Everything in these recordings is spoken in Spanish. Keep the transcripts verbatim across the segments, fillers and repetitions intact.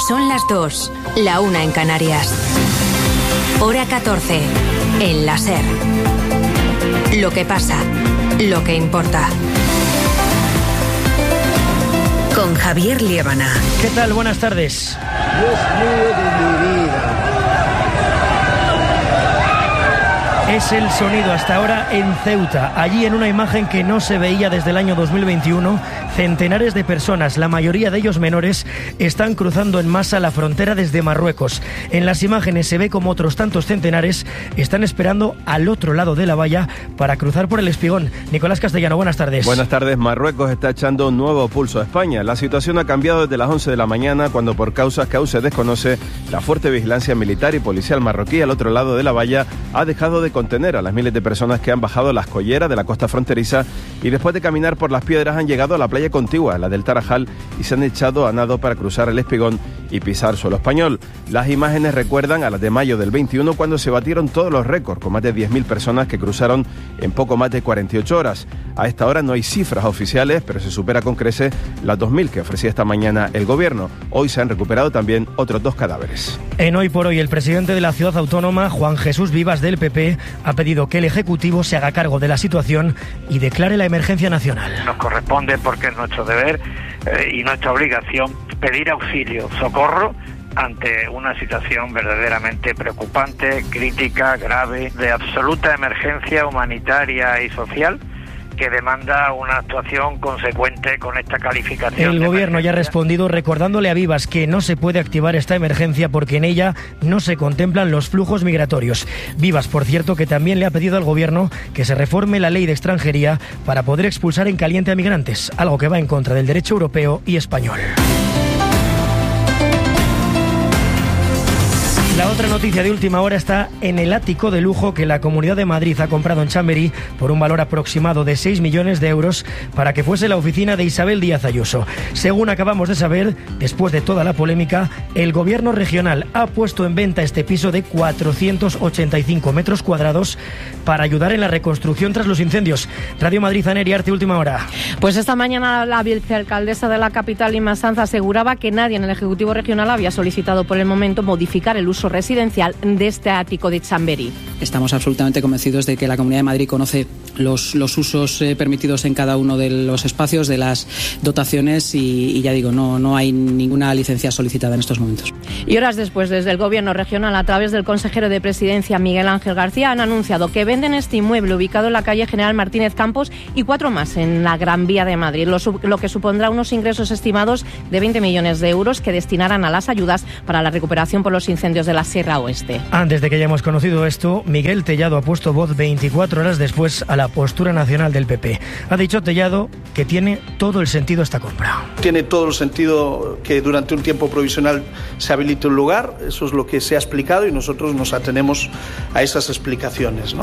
Son las dos, la una en Canarias. Hora catorce, en la SER. Lo que pasa, lo que importa. Con Javier Liébana. ¿Qué tal? Buenas tardes. Dios mío de mi vida. Es el sonido hasta ahora en Ceuta. Allí, en una imagen que no se veía desde el año dos mil veintiuno, centenares de personas, la mayoría de ellos menores, están cruzando en masa la frontera desde Marruecos. En las imágenes se ve como otros tantos centenares están esperando al otro lado de la valla para cruzar por el Espigón. Nicolás Castellano, buenas tardes. Buenas tardes. Marruecos está echando un nuevo pulso a España. La situación ha cambiado desde las once de la mañana, cuando por causas que aún se desconoce, la fuerte vigilancia militar y policial marroquí al otro lado de la valla ha dejado de contener a las miles de personas que han bajado las colleras de la costa fronteriza y después de caminar por las piedras han llegado a la playa contigua, la del Tarajal, y se han echado a nado para cruzar el Espigón y pisar suelo español. Las imágenes recuerdan a las de mayo del veintiuno, cuando se batieron todos los récords, con más de diez mil personas que cruzaron en poco más de cuarenta y ocho horas. A esta hora no hay cifras oficiales, pero se supera con creces las dos mil que ofrecía esta mañana el gobierno. Hoy se han recuperado también otros dos cadáveres. En Hoy por Hoy, el presidente de la ciudad autónoma, Juan Jesús Vivas, del P P, ha pedido que el Ejecutivo se haga cargo de la situación y declare la emergencia nacional. Nos corresponde, porque es nuestro deber eh, y nuestra obligación, pedir auxilio, socorro ante una situación verdaderamente preocupante, crítica, grave, de absoluta emergencia humanitaria y social, que demanda una actuación consecuente con esta calificación. El gobierno ya ha respondido recordándole a Vivas que no se puede activar esta emergencia porque en ella no se contemplan los flujos migratorios. Vivas, por cierto, que también le ha pedido al gobierno que se reforme la ley de extranjería para poder expulsar en caliente a migrantes, algo que va en contra del derecho europeo y español. La otra noticia de última hora está en el ático de lujo que la Comunidad de Madrid ha comprado en Chamberí por un valor aproximado de seis millones de euros para que fuese la oficina de Isabel Díaz Ayuso. Según acabamos de saber, después de toda la polémica, el gobierno regional ha puesto en venta este piso de cuatrocientos ochenta y cinco metros cuadrados para ayudar en la reconstrucción tras los incendios. Radio Madrid, Aneria Arte, última hora. Pues esta mañana la vicealcaldesa de la capital, Inma Sanz, aseguraba que nadie en el Ejecutivo Regional había solicitado por el momento modificar el uso residencial de este ático de Chamberí. Estamos absolutamente convencidos de que la Comunidad de Madrid conoce los, los usos eh, permitidos en cada uno de los espacios, de las dotaciones y, y ya digo, no, no hay ninguna licencia solicitada en estos momentos. Y horas después, desde el Gobierno regional, a través del consejero de Presidencia, Miguel Ángel García, han anunciado que venden este inmueble ubicado en la calle General Martínez Campos y cuatro más en la Gran Vía de Madrid, lo, lo que supondrá unos ingresos estimados de veinte millones de euros que destinarán a las ayudas para la recuperación por los incendios de la Sierra Oeste. Antes de que hayamos conocido esto, Miguel Tellado ha puesto voz veinticuatro horas después a la postura nacional del P P. Ha dicho Tellado que tiene todo el sentido esta compra. Tiene todo el sentido que durante un tiempo provisional se habilite un lugar, eso es lo que se ha explicado y nosotros nos atenemos a esas explicaciones, ¿no?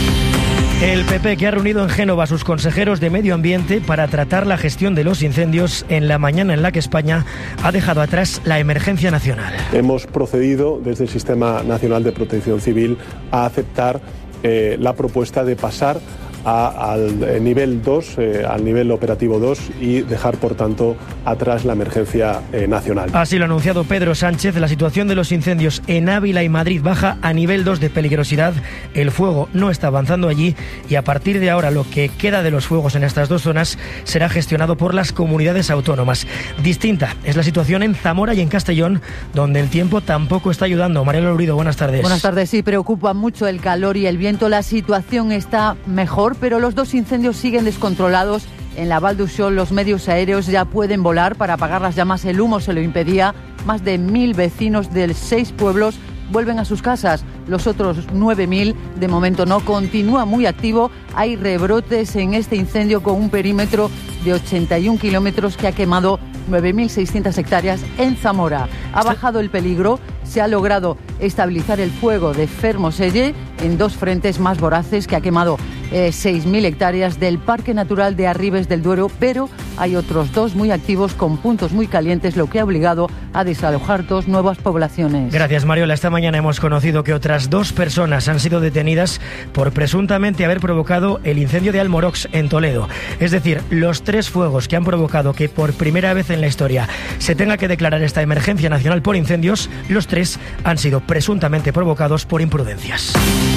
El P P, que ha reunido en Génova a sus consejeros de Medio Ambiente para tratar la gestión de los incendios en la mañana en la que España ha dejado atrás la emergencia nacional. Hemos procedido desde el Sistema Nacional de Protección Civil a aceptar eh, la propuesta de pasar A, al nivel dos, eh, al nivel operativo dos y dejar, por tanto, atrás la emergencia eh, nacional. Así lo ha anunciado Pedro Sánchez. La situación de los incendios en Ávila y Madrid baja a nivel dos de peligrosidad. El fuego no está avanzando allí y a partir de ahora lo que queda de los fuegos en estas dos zonas será gestionado por las comunidades autónomas. Distinta es la situación en Zamora y en Castellón, donde el tiempo tampoco está ayudando. Mariela Lurido, buenas tardes. Buenas tardes. Sí, preocupa mucho el calor y el viento. La situación está mejor, pero los dos incendios siguen descontrolados. En la Val d'Uixó los medios aéreos ya pueden volar para apagar las llamas. El humo se lo impedía. Más de mil vecinos de seis pueblos vuelven a sus casas. Los otros nueve mil de momento no. Continúa muy activo. Hay rebrotes en este incendio con un perímetro de ochenta y un kilómetros que ha quemado nueve mil seiscientas hectáreas en Zamora. Ha bajado el peligro. Se ha logrado estabilizar el fuego de Fermoselle en dos frentes más voraces que ha quemado eh, seis mil hectáreas del Parque Natural de Arribes del Duero, pero hay otros dos muy activos con puntos muy calientes, lo que ha obligado a desalojar dos nuevas poblaciones. Gracias, Mariola. Esta mañana hemos conocido que otras dos personas han sido detenidas por presuntamente haber provocado el incendio de Almorox en Toledo. Es decir, los tres fuegos que han provocado que por primera vez en la historia se tenga que declarar esta emergencia nacional por incendios, los tres han sido presuntamente provocados por imprudencias.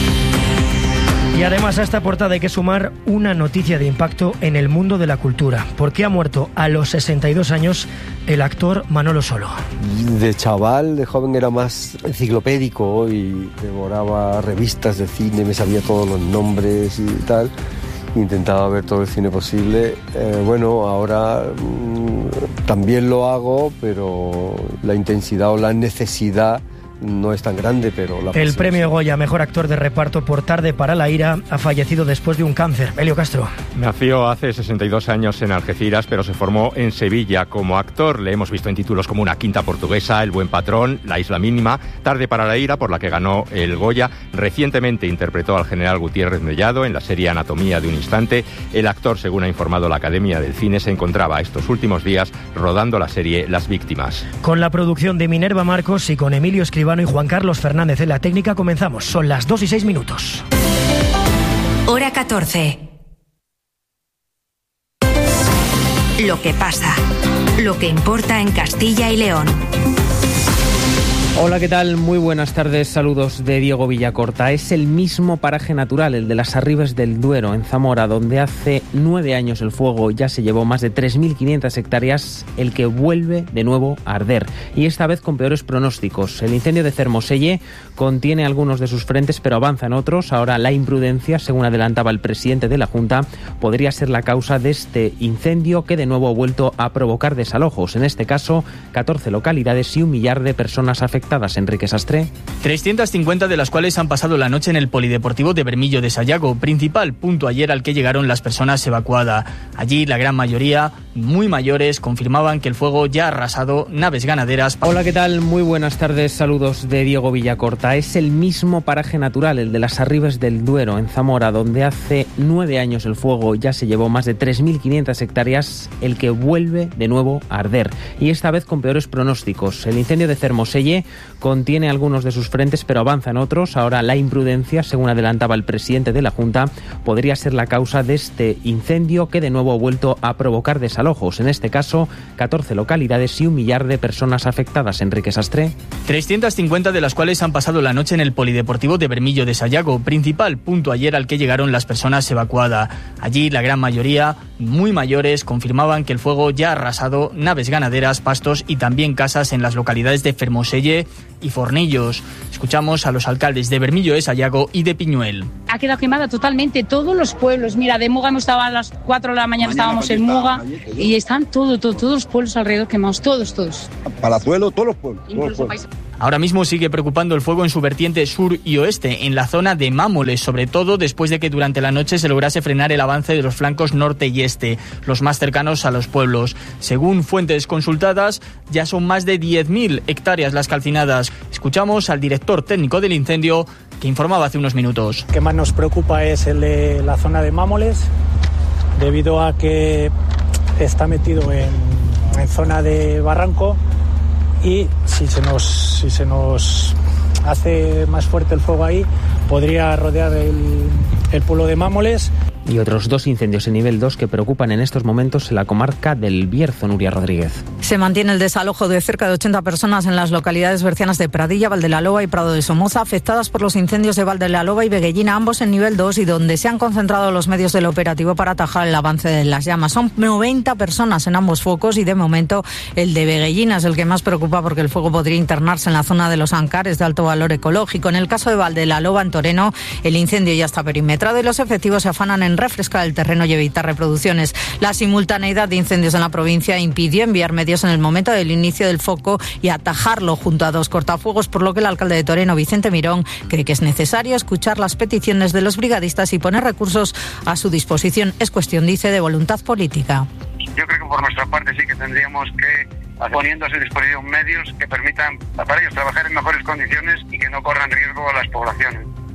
Y además a esta portada hay que sumar una noticia de impacto en el mundo de la cultura, porque ha muerto a los sesenta y dos años el actor Manolo Solo. De chaval, de joven era más enciclopédico y devoraba revistas de cine, me sabía todos los nombres y tal. Intentaba ver todo el cine posible. Eh, bueno, ahora mmm, también lo hago, pero la intensidad o la necesidad no es tan grande, pero... La el premio Goya, mejor actor de reparto por Tarde para la ira, ha fallecido después de un cáncer. Elio Castro. Nació hace sesenta y dos años en Algeciras, pero se formó en Sevilla como actor. Le hemos visto en títulos como Una quinta portuguesa, El buen patrón, La isla mínima, Tarde para la ira, por la que ganó el Goya. Recientemente interpretó al general Gutiérrez Mellado en la serie Anatomía de un instante. El actor, según ha informado la Academia del Cine, se encontraba estos últimos días rodando la serie Las víctimas. Con la producción de Minerva Marcos y con Emilio Escribano y Juan Carlos Fernández en la técnica, comenzamos. Son las dos y seis minutos. Hora catorce. Lo que pasa. Lo que importa en Castilla y León. Hola, ¿qué tal? Muy buenas tardes, saludos de Diego Villacorta. Es el mismo paraje natural, el de las Arribes del Duero, en Zamora, donde hace nueve años el fuego ya se llevó más de tres mil quinientas hectáreas, el que vuelve de nuevo a arder. Y esta vez con peores pronósticos. El incendio de Cermoselle contiene algunos de sus frentes, pero avanza en otros. Ahora la imprudencia, según adelantaba el presidente de la Junta, podría ser la causa de este incendio que de nuevo ha vuelto a provocar desalojos. En este caso, catorce localidades y un millar de personas afectadas. Enrique Sastre. trescientas cincuenta de las cuales han pasado la noche en el Polideportivo de Bermillo de Sayago, principal punto ayer al que llegaron las personas evacuadas. Allí la gran mayoría, muy mayores, confirmaban que el fuego ya ha arrasado naves ganaderas. Hola, ¿qué tal? Muy buenas tardes, saludos de Diego Villacorta. Es el mismo paraje natural, el de las Arribes del Duero, en Zamora, donde hace nueve años el fuego ya se llevó más de tres mil quinientas hectáreas, el que vuelve de nuevo a arder. Y esta vez con peores pronósticos. El incendio de Cermoselle contiene algunos de sus frentes, pero avanza en otros. Ahora la imprudencia, según adelantaba el presidente de la Junta, podría ser la causa de este incendio que de nuevo ha vuelto a provocar desalojos. En este caso, catorce localidades y un millar de personas afectadas. Enrique Sastre. trescientas cincuenta de las cuales han pasado la noche en el Polideportivo de Bermillo de Sayago, principal punto ayer al que llegaron las personas evacuadas. Allí la gran mayoría, muy mayores, confirmaban que el fuego ya ha arrasado naves ganaderas, pastos y también casas en las localidades de Fermoselle y Fornillos. Escuchamos a los alcaldes de Bermillo de Sayago y de Piñuel. Ha quedado quemada totalmente todos los pueblos. Mira, de Muga hemos estado a las cuatro de la mañana, mañana estábamos en Muga y están todo, todo, todos los pueblos alrededor quemados, todos, todos. Palazuelo, todos los pueblos. Todos los pueblos. Ahora mismo sigue preocupando el fuego en su vertiente sur y oeste, en la zona de Mámoles, sobre todo después de que durante la noche se lograse frenar el avance de los flancos norte y este, los más cercanos a los pueblos. Según fuentes consultadas, ya son más de diez mil hectáreas las calcinadas. Escuchamos al director técnico del incendio, que informaba hace unos minutos. El que más nos preocupa es el de la zona de Mámoles, debido a que está metido en, en zona de barranco. Y si se nos si se nos hace más fuerte el fuego ahí, podría rodear el, el pueblo de Mámoles. Y otros dos incendios en nivel dos que preocupan en estos momentos en la comarca del Bierzo. Nuria Rodríguez. Se mantiene el desalojo de cerca de ochenta personas en las localidades bercianas de Pradilla, Valdelaloba y Prado de Somoza, afectadas por los incendios de Valdelaloba y Veguellina, ambos en nivel dos, y donde se han concentrado los medios del operativo para atajar el avance de las llamas. Son noventa personas en ambos focos y de momento el de Veguellina es el que más preocupa porque el fuego podría internarse en la zona de los Ancares de alto valor ecológico. En el caso de Valdelaloba, en Toreno, el incendio ya está perimetrado y los efectivos se afanan en refrescar el terreno y evitar reproducciones. La simultaneidad de incendios en la provincia impidió enviar medios en el momento del inicio del foco y atajarlo junto a dos cortafuegos, por lo que el alcalde de Toreno, Vicente Mirón, cree que es necesario escuchar las peticiones de los brigadistas y poner recursos a su disposición. Es cuestión, dice, de voluntad política. Yo creo que por nuestra parte sí que tendríamos que, poniendo a su disposición medios que permitan para ellos trabajar en mejores condiciones y que no corran riesgo a las poblaciones.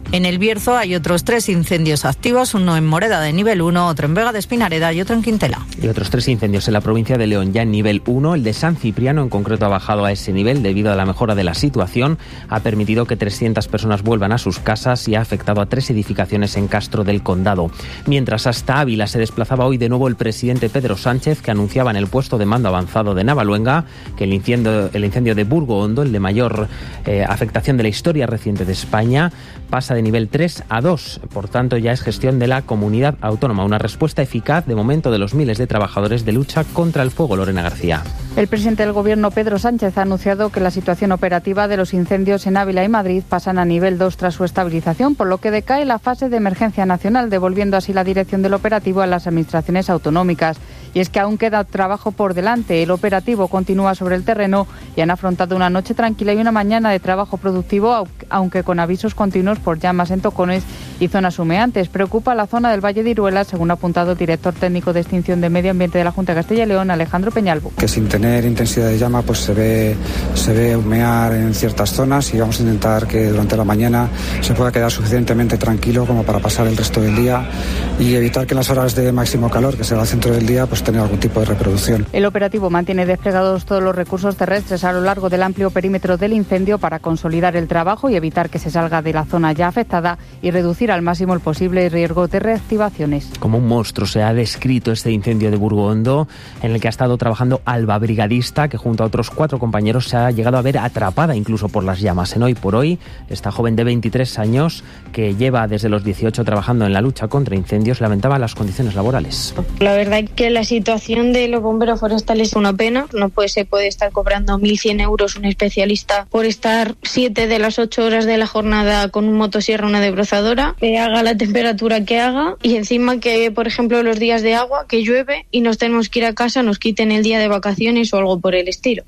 En El Bierzo hay otros tres incendios activos, uno en Moreda de nivel uno, otro en Vega de Espinareda y otro en Quintela. Y otros tres incendios en la provincia de León ya en nivel uno. El de San Cipriano en concreto ha bajado a ese nivel debido a la mejora de la situación. Ha permitido que trescientas personas vuelvan a sus casas y ha afectado a tres edificaciones en Castro del Condado. Mientras hasta Ávila se desplazaba hoy de nuevo el presidente Pedro Sánchez, que anunciaba en el puesto de mando avanzado de Navaluenga que el incendio, el incendio de Burgo Hondo, el de mayor eh, afectación de la historia reciente de España, pasa de nivel tres a dos. Por tanto, ya es gestión de la comunidad autónoma. Una respuesta eficaz de momento de los miles de trabajadores de lucha contra el fuego. Lorena García. El presidente del Gobierno, Pedro Sánchez, ha anunciado que la situación operativa de los incendios en Ávila y Madrid pasan a nivel dos tras su estabilización, por lo que decae la fase de emergencia nacional, devolviendo así la dirección del operativo a las administraciones autonómicas. Y es que aún queda trabajo por delante. El operativo continúa sobre el terreno y han afrontado una noche tranquila y una mañana de trabajo productivo, aunque con avisos continuos por llamas en Tocones y zonas humeantes. Preocupa la zona del Valle de Iruela, según ha apuntado el director técnico de extinción de medio ambiente de la Junta de Castilla y León, Alejandro Peñalvo. Que sin tener intensidad de llama, pues se ve, se ve humear en ciertas zonas y vamos a intentar que durante la mañana se pueda quedar suficientemente tranquilo como para pasar el resto del día y evitar que en las horas de máximo calor, que será el centro del día, pues tener algún tipo de reproducción. El operativo mantiene desplegados todos los recursos terrestres a lo largo del amplio perímetro del incendio para consolidar el trabajo y evitar que se salga de la zona ya afectada y reducir al máximo el posible riesgo de reactivaciones. Como un monstruo se ha descrito este incendio de Burgo Hondo, en el que ha estado trabajando Alba, brigadista, que junto a otros cuatro compañeros se ha llegado a ver atrapada incluso por las llamas. En Hoy por Hoy, esta joven de veintitrés años, que lleva desde los dieciocho trabajando en la lucha contra incendios, lamentaba las condiciones laborales. La verdad es que la situación de los bomberos forestales es una pena. No puede, se puede estar cobrando mil cien euros un especialista por estar siete de las ocho horas de la jornada con un motosierra, una desbrozadora, que haga la temperatura que haga y encima que, por ejemplo, los días de agua, que llueve y nos tenemos que ir a casa, nos quiten el día de vacaciones o algo por el estilo.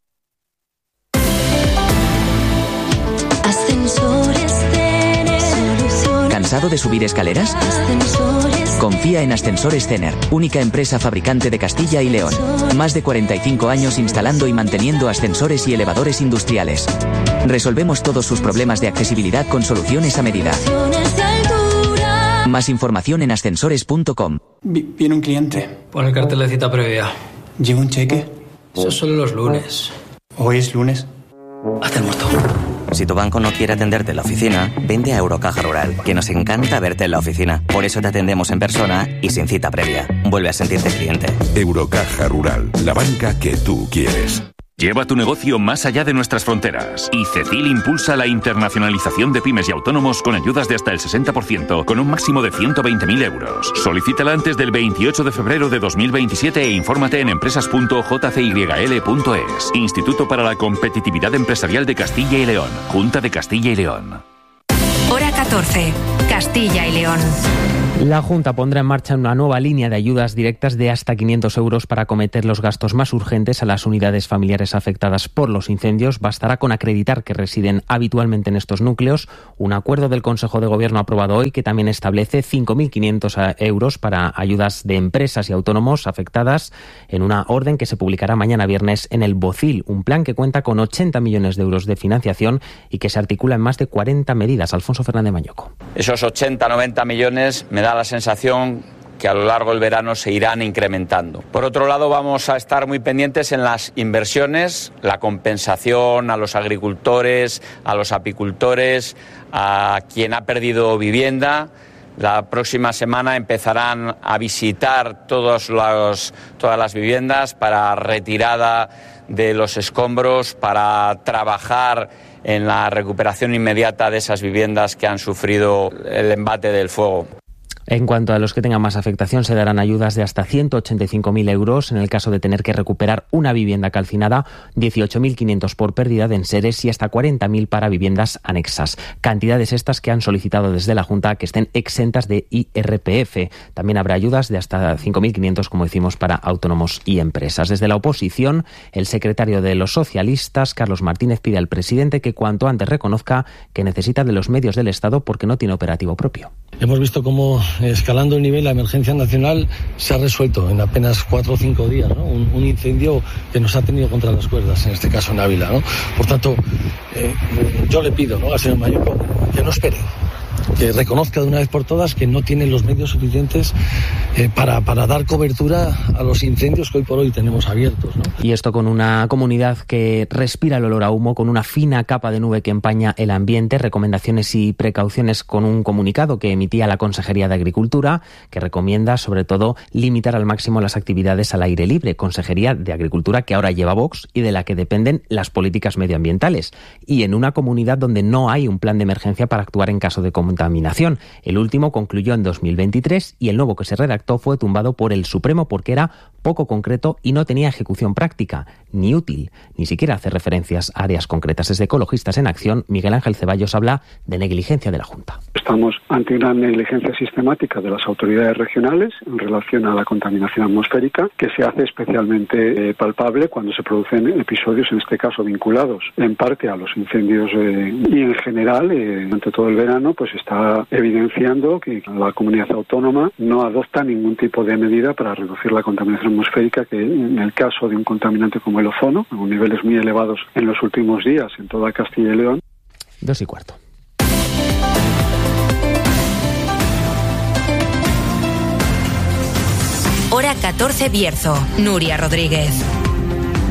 ¿Cansado de subir escaleras? Confía en Ascensores Cener, única empresa fabricante de Castilla y León. Más de cuarenta y cinco años instalando y manteniendo ascensores y elevadores industriales. Resolvemos todos sus problemas de accesibilidad con soluciones a medida. Más información en ascensores punto com. Viene un cliente. Pon el cartel de cita previa. ¿Lleva un cheque? Eso es solo los lunes. ¿Hoy es lunes? Hazte el muerto. Si tu banco no quiere atenderte en la oficina, vente a Eurocaja Rural, que nos encanta verte en la oficina. Por eso te atendemos en persona y sin cita previa. Vuelve a sentirte cliente. Eurocaja Rural, la banca que tú quieres. Lleva tu negocio más allá de nuestras fronteras. Y Cecil impulsa la internacionalización de pymes y autónomos con ayudas de hasta el sesenta por ciento, con un máximo de ciento veinte mil euros. Solicítala antes del veintiocho de febrero de dos mil veintisiete e infórmate en empresas punto j c y l punto es. Instituto para la Competitividad Empresarial de Castilla y León. Junta de Castilla y León. Hora catorce. Castilla y León. La Junta pondrá en marcha una nueva línea de ayudas directas de hasta quinientos euros para acometer los gastos más urgentes a las unidades familiares afectadas por los incendios. Bastará con acreditar que residen habitualmente en estos núcleos. Un acuerdo del Consejo de Gobierno aprobado hoy que también establece cinco mil quinientos euros para ayudas de empresas y autónomos afectadas en una orden que se publicará mañana viernes en el BOCIL. Un plan que cuenta con ochenta millones de euros de financiación y que se articula en más de cuarenta medidas. Alfonso Fernández Mañoco. Esos ochenta, noventa millones me da la sensación que a lo largo del verano se irán incrementando. Por otro lado, vamos a estar muy pendientes en las inversiones, la compensación a los agricultores, a los apicultores, a quien ha perdido vivienda. La próxima semana empezarán a visitar todos los, todas las viviendas para retirada de los escombros, para trabajar en la recuperación inmediata de esas viviendas que han sufrido el embate del fuego. En cuanto a los que tengan más afectación, se darán ayudas de hasta ciento ochenta y cinco mil euros en el caso de tener que recuperar una vivienda calcinada, dieciocho mil quinientos por pérdida de enseres y hasta cuarenta mil para viviendas anexas. Cantidades estas que han solicitado desde la Junta que estén exentas de I R P F. También habrá ayudas de hasta cinco mil quinientos, como decimos, para autónomos y empresas. Desde la oposición, el secretario de los socialistas, Carlos Martínez, pide al presidente que cuanto antes reconozca que necesita de los medios del Estado porque no tiene operativo propio. Hemos visto cómo, escalando el nivel, la emergencia nacional se ha resuelto en apenas cuatro o cinco días, ¿no? Un, un incendio que nos ha tenido contra las cuerdas, en este caso en Ávila, ¿no? Por tanto, eh, yo le pido, ¿no?, al señor Mañoco que no espere, que reconozca de una vez por todas que no tiene los medios suficientes eh, para, para dar cobertura a los incendios que hoy por hoy tenemos abiertos, ¿no? Y esto con una comunidad que respira el olor a humo, con una fina capa de nube que empaña el ambiente, recomendaciones y precauciones con un comunicado que emitía la Consejería de Agricultura, que recomienda sobre todo limitar al máximo las actividades al aire libre. Consejería de Agricultura que ahora lleva Vox y de la que dependen las políticas medioambientales. Y en una comunidad donde no hay un plan de emergencia para actuar en caso de contaminación. El último concluyó en dos mil veintitrés y el nuevo que se redactó fue tumbado por el Supremo porque era poco concreto y no tenía ejecución práctica, ni útil, ni siquiera hace referencias a áreas concretas. Desde Ecologistas en Acción, Miguel Ángel Ceballos habla de negligencia de la Junta. Estamos ante una negligencia sistemática de las autoridades regionales en relación a la contaminación atmosférica, que se hace especialmente eh, palpable cuando se producen episodios, en este caso vinculados en parte a los incendios eh, y en general, eh, durante todo el verano, pues está evidenciando que la comunidad autónoma no adopta ningún tipo de medida para reducir la contaminación atmosférica, que en el caso de un contaminante como el ozono, con niveles muy elevados en los últimos días en toda Castilla y León. Dos y cuarto. Hora catorce Bierzo, Nuria Rodríguez.